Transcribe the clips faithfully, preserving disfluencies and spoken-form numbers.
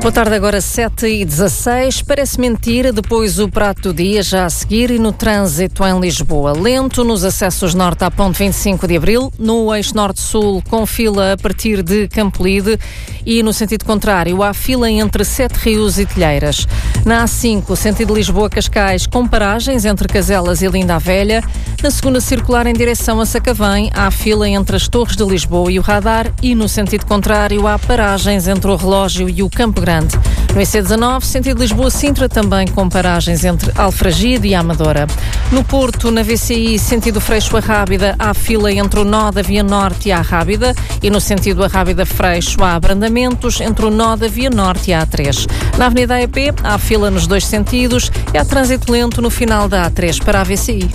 Boa tarde, agora sete e dezasseis. Parece mentira, depois o prato do dia já a seguir e no trânsito em Lisboa. Lento nos acessos norte à ponte vinte e cinco de abril, no eixo norte-sul com fila a partir de Campolide e no sentido contrário há fila entre Sete Rios e Telheiras. Na A cinco, sentido Lisboa-Cascais, com paragens entre Caselas e Linda a Velha. Na segunda circular em direção a Sacavém, há fila entre as Torres de Lisboa e o Radar e no sentido contrário há paragens entre o Relógio e o Campo Grande. No I C dezanove, sentido Lisboa-Sintra, também com paragens entre Alfragide e Amadora. No Porto, na V C I, sentido Freixo a Rábida, há fila entre o nó da Via Norte e a Rábida e no sentido a Rábida-Freixo há abrandamentos entre o nó da Via Norte e a A três. Na Avenida A E P, há fila nos dois sentidos e há trânsito lento no final da A três para a V C I.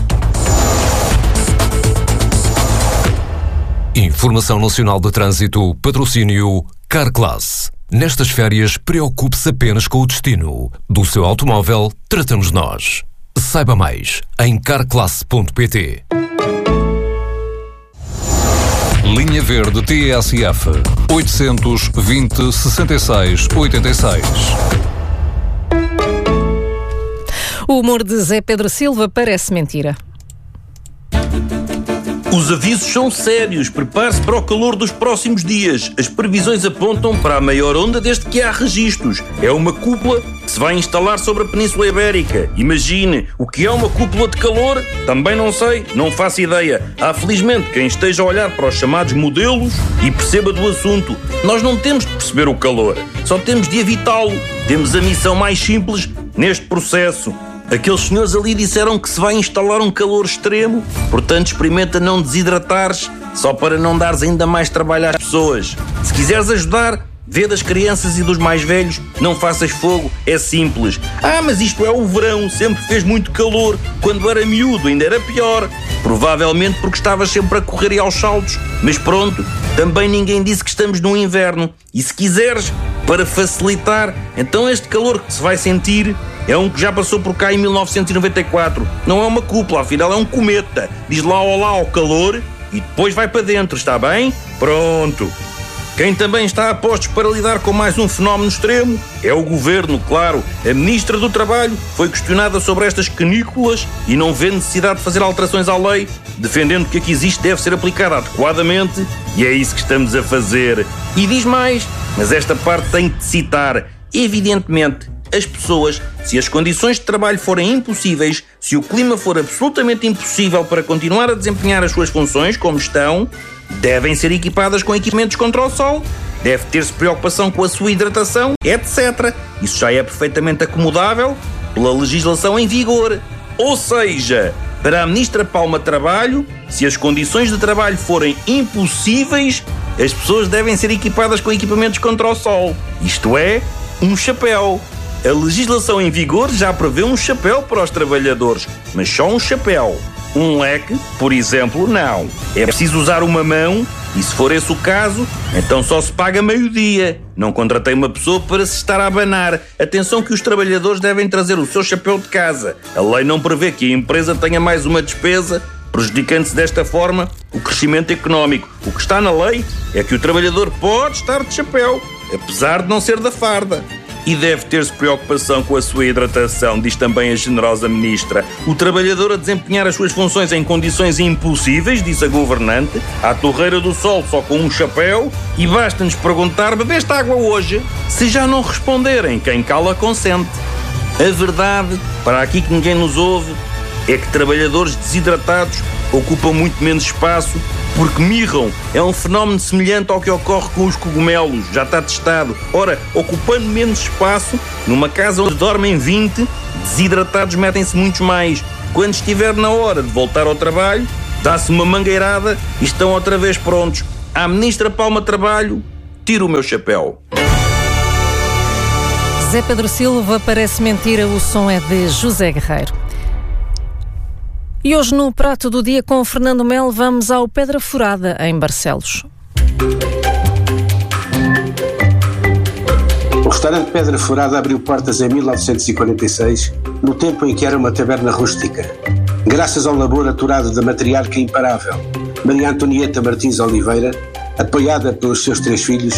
Informação Nacional de Trânsito, patrocínio Carclass. Nestas férias, preocupe-se apenas com o destino. Do seu automóvel, tratamos nós. Saiba mais em carclass ponto pt. Linha Verde T S F oitocentos e vinte, sessenta e seis, oitenta e seis. O humor de Zé Pedro Silva parece mentira. Os avisos são sérios. Prepare-se para o calor dos próximos dias. As previsões apontam para a maior onda desde que há registros. É uma cúpula que se vai instalar sobre a Península Ibérica. Imagine, o que é uma cúpula de calor? Também não sei, não faço ideia. Há felizmente quem esteja a olhar para os chamados modelos e perceba do assunto. Nós não temos de perceber o calor, só temos de evitá-lo. Temos a missão mais simples neste processo. Aqueles senhores ali disseram que se vai instalar um calor extremo, portanto experimenta não desidratares, só para não dares ainda mais trabalho às pessoas. Se quiseres ajudar, vê das crianças e dos mais velhos, não faças fogo, é simples. Ah, mas isto é o verão, sempre fez muito calor, quando era miúdo ainda era pior. Provavelmente porque estavas sempre a correr e aos saltos, mas pronto, também ninguém disse que estamos no inverno. E se quiseres, para facilitar, então este calor que se vai sentir é um que já passou por cá em mil novecentos e noventa e quatro. Não é uma cúpula, afinal é um cometa. Diz lá olá ao calor e depois vai para dentro, está bem? Pronto. Quem também está a postos para lidar com mais um fenómeno extremo é o Governo, claro. A Ministra do Trabalho foi questionada sobre estas canículas e não vê necessidade de fazer alterações à lei, defendendo que a que existe deve ser aplicada adequadamente, e é isso que estamos a fazer. E diz mais, mas esta parte tem de citar. Evidentemente, as pessoas, se as condições de trabalho forem impossíveis, se o clima for absolutamente impossível para continuar a desempenhar as suas funções como estão, devem ser equipadas com equipamentos contra o sol, deve ter-se preocupação com a sua hidratação, etcétera. Isso já é perfeitamente acomodável pela legislação em vigor. Ou seja, para a Ministra Palma Trabalho, se as condições de trabalho forem impossíveis, as pessoas devem ser equipadas com equipamentos contra o sol. Isto é, um chapéu. A legislação em vigor já prevê um chapéu para os trabalhadores, mas só um chapéu. Um leque, por exemplo, não. É preciso usar uma mão e, se for esse o caso, então só se paga meio-dia. Não contratei uma pessoa para se estar a abanar. Atenção que os trabalhadores devem trazer o seu chapéu de casa. A lei não prevê que a empresa tenha mais uma despesa, prejudicando-se desta forma o crescimento económico. O que está na lei é que o trabalhador pode estar de chapéu, apesar de não ser da farda. E deve ter-se preocupação com a sua hidratação, diz também a generosa ministra. O trabalhador a desempenhar as suas funções em condições impossíveis, diz a governante, à torreira do sol só com um chapéu, e basta-nos perguntar, bebeste água hoje? Se já não responderem, quem cala consente. A verdade, para aqui que ninguém nos ouve, é que trabalhadores desidratados ocupam muito menos espaço porque mirram. É um fenómeno semelhante ao que ocorre com os cogumelos, já está testado. Ora, ocupando menos espaço, numa casa onde dormem vinte, desidratados metem-se muitos mais. Quando estiver na hora de voltar ao trabalho, dá-se uma mangueirada e estão outra vez prontos. À Ministra Palma Trabalho, tiro o meu chapéu. Zé Pedro Silva parece mentira, o som é de José Guerreiro. E hoje no Prato do Dia com o Fernando Melo vamos ao Pedra Furada, em Barcelos. O restaurante Pedra Furada abriu portas em mil novecentos e quarenta e seis, no tempo em que era uma taberna rústica. Graças ao labor aturado da matriarca imparável, Maria Antonieta Martins Oliveira, apoiada pelos seus três filhos,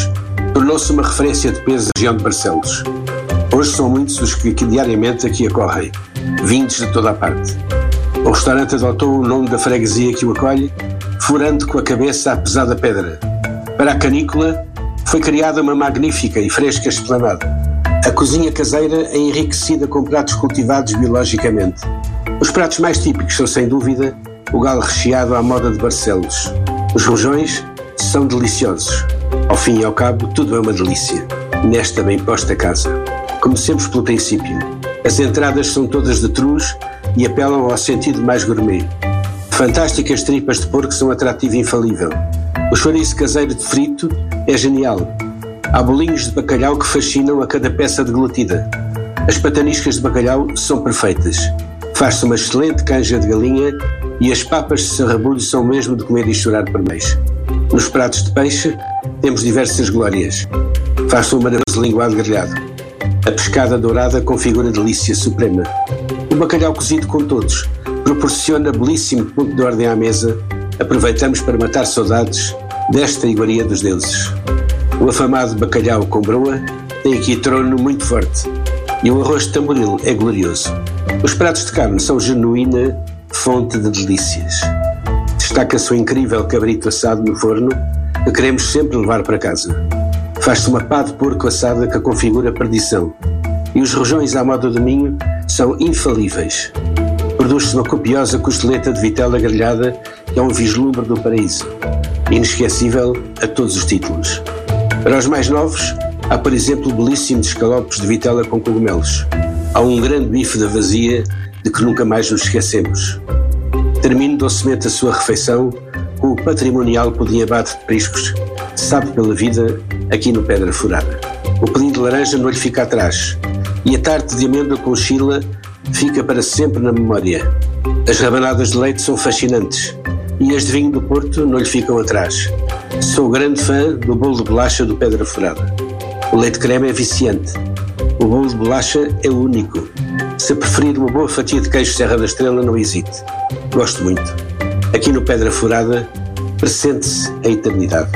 Tornou-se uma referência de peso da região de Barcelos. Hoje são muitos os que, que diariamente aqui acorrem, vindos de toda a parte. O restaurante adotou o nome da freguesia que o acolhe, furando com a cabeça a pesada pedra. Para a canícula, foi criada uma magnífica e fresca esplanada. A cozinha caseira é enriquecida com pratos cultivados biologicamente. Os pratos mais típicos são, sem dúvida, o galo recheado à moda de Barcelos. Os rojões são deliciosos. Ao fim e ao cabo, tudo é uma delícia, nesta bem posta casa. Comecemos pelo princípio. As entradas são todas de trus e apelam ao sentido mais gourmet. Fantásticas tripas de porco são atrativo infalível. O chouriço caseiro de frito é genial. Há bolinhos de bacalhau que fascinam a cada peça deglutada. As pataniscas de bacalhau são perfeitas. Faz-se uma excelente canja de galinha e as papas de sarrabulho são mesmo de comer e chorar por mês. Nos pratos de peixe temos diversas glórias. Faz-se um maravilhoso linguado grelhado. A pescada dourada configura delícia suprema. O bacalhau cozido com todos proporciona belíssimo ponto de ordem à mesa. Aproveitamos para matar saudades desta iguaria dos deuses. O afamado bacalhau com broa tem aqui trono muito forte e o arroz de tamboril é glorioso. Os pratos de carne são genuína fonte de delícias. Destaca-se o incrível cabrito assado no forno que queremos sempre levar para casa. Faz-se uma pá de porco assada que configura perdição. E os rojões à moda do Minho são infalíveis. Produz-se uma copiosa costeleta de vitela grelhada que é um vislumbre do paraíso. Inesquecível a todos os títulos. Para os mais novos, há, por exemplo, belíssimos escalopes de vitela com cogumelos. Há um grande bife da vazia de que nunca mais nos esquecemos. Termino docemente a sua refeição com o patrimonial pudim abate de priscos, sabe pela vida, aqui no Pedra Furada. O pudim de laranja não lhe fica atrás e a tarte de amêndoa com chila fica para sempre na memória. As rabanadas de leite são fascinantes e as de vinho do Porto não lhe ficam atrás. Sou grande fã do bolo de bolacha do Pedra Furada. O leite creme é viciante. O bolo de bolacha é único. Se preferir uma boa fatia de queijo Serra da Estrela, não hesite. Gosto muito. Aqui no Pedra Furada, pressente-se a eternidade.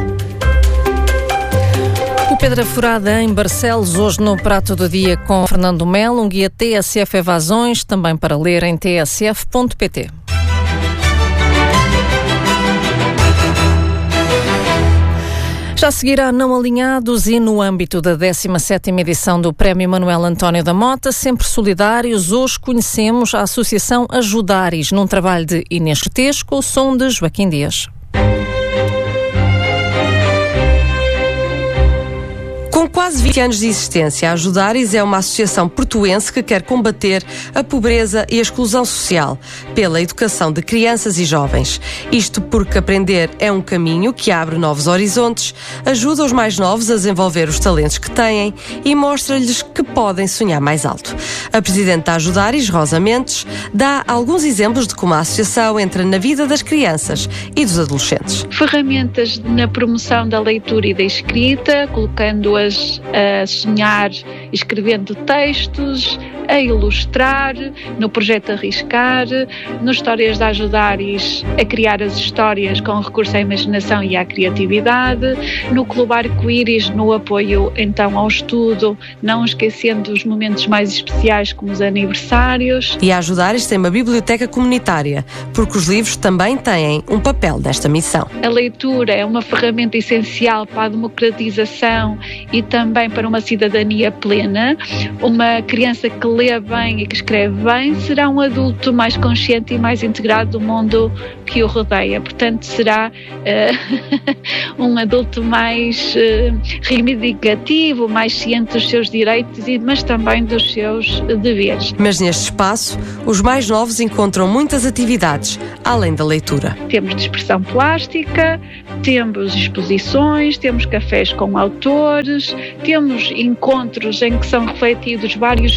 O Pedra Furada em Barcelos, hoje no Prato do Dia com Fernando Melo, um guia T S F Evasões, também para ler em t s f ponto p t. Já seguirá Não Alinhados e no âmbito da décima sétima edição do Prémio Manuel António da Mota, sempre solidários, hoje conhecemos a Associação Ajudares, num trabalho de Inês Cortês com o som de Joaquim Dias. Com quase vinte anos de existência, a Ajudares é uma associação portuense que quer combater a pobreza e a exclusão social pela educação de crianças e jovens. Isto porque aprender é um caminho que abre novos horizontes, ajuda os mais novos a desenvolver os talentos que têm e mostra-lhes que podem sonhar mais alto. A presidente da Ajudares, Rosa Mendes, dá alguns exemplos de como a associação entra na vida das crianças e dos adolescentes. Ferramentas na promoção da leitura e da escrita, colocando-as a sonhar, escrevendo textos, a ilustrar, no projeto Arriscar, nas histórias da Ajudares, a criar as histórias com recurso à imaginação e à criatividade, no Clube Arco-Íris, no apoio então ao estudo, não esquecendo os momentos mais especiais como os aniversários. E a Ajudares tem uma biblioteca comunitária, porque os livros também têm um papel nesta missão. A leitura é uma ferramenta essencial para a democratização e também para uma cidadania plena. Uma criança que lê bem e que escreve bem será um adulto mais consciente e mais integrado do mundo que o rodeia. Portanto, será uh, um adulto mais uh, reivindicativo, mais ciente dos seus direitos, mas também dos seus deveres. Mas neste espaço, os mais novos encontram muitas atividades, além da leitura. Temos dispersão plástica, temos exposições, temos cafés com autores, temos encontros em que são refletidos vários temas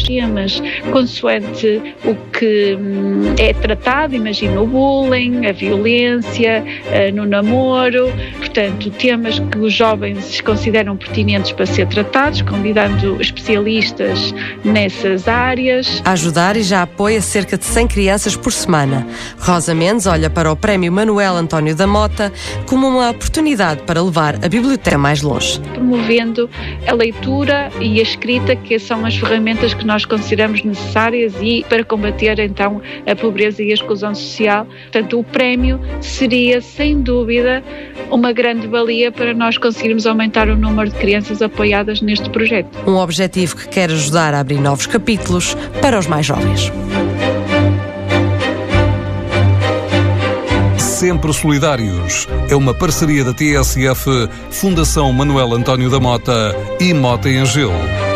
temas consoante o que hum, é tratado, imagina o bullying, a violência uh, no namoro, portanto, temas que os jovens consideram pertinentes para ser tratados, convidando especialistas nessas áreas. A ajudar e já apoia cerca de cem crianças por semana. Rosa Mendes olha para o Prémio Manuel António da Mota como uma oportunidade para levar a biblioteca mais longe. Promovendo a leitura e a escrita, que são as ferramentas que nós consideramos necessárias e para combater então a pobreza e a exclusão social. Portanto, o prémio seria sem dúvida uma grande valia para nós conseguirmos aumentar o número de crianças apoiadas neste projeto. Um objetivo que quer ajudar a abrir novos capítulos para os mais jovens. Sempre Solidários é uma parceria da T S F, Fundação Manuel António da Mota e Mota em Gelo.